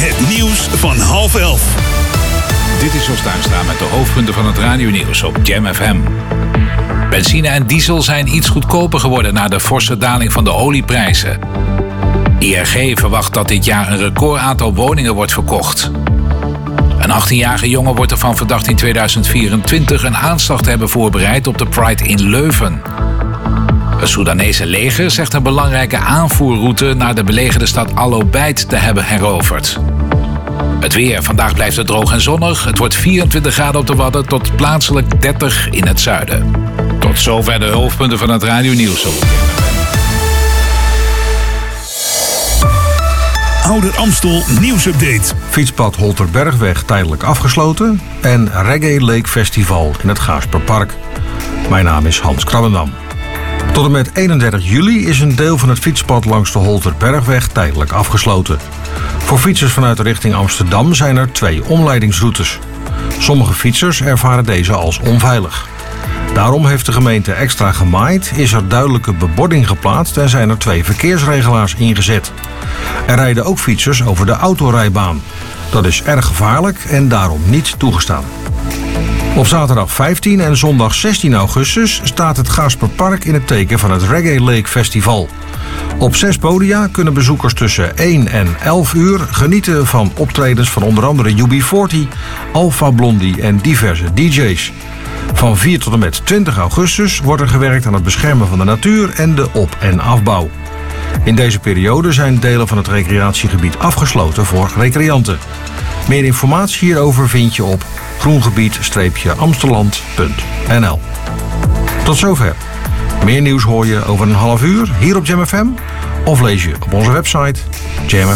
Het nieuws van 10:30. Dit is Jos Tuinstra met de hoofdpunten van het radionieuws op Jam FM. Benzine en diesel zijn iets goedkoper geworden na de forse daling van de olieprijzen. ING verwacht dat dit jaar een recordaantal woningen wordt verkocht. Een 18-jarige jongen wordt ervan verdacht in 2024 een aanslag te hebben voorbereid op de Pride in Leuven. Het Soedanese leger zegt een belangrijke aanvoerroute naar de belegerde stad Al-Obeid te hebben heroverd. Het weer. Vandaag blijft het droog en zonnig. Het wordt 24 graden op de Wadden tot plaatselijk 30 in het zuiden. Tot zover de hoofdpunten van het radionieuws op. Ouder Amstel nieuwsupdate. Fietspad Holterbergweg tijdelijk afgesloten en Reggae Lake Festival in het Gaarsperpark. Mijn naam is Hans Krabbendam. Tot en met 31 juli is een deel van het fietspad langs de Holterbergweg tijdelijk afgesloten. Voor fietsers vanuit de richting Amsterdam zijn er 2 omleidingsroutes. Sommige fietsers ervaren deze als onveilig. Daarom heeft de gemeente extra gemaaid, is er duidelijke bebording geplaatst en zijn er 2 verkeersregelaars ingezet. Er rijden ook fietsers over de autorijbaan. Dat is erg gevaarlijk en daarom niet toegestaan. Op zaterdag 15 en zondag 16 augustus staat het Gaarsperpark in het teken van het Reggae Lake Festival. Op 6 podia kunnen bezoekers tussen 1 en 11 uur genieten van optredens van onder andere UB40, Alpha Blondie en diverse DJ's. Van 4 tot en met 20 augustus wordt er gewerkt aan het beschermen van de natuur en de op- en afbouw. In deze periode zijn delen van het recreatiegebied afgesloten voor recreanten. Meer informatie hierover vind je op groengebied-amsteland.nl. Tot zover. Meer nieuws hoor je over een half uur hier op Jam FM of lees je op onze website jamfm.nl.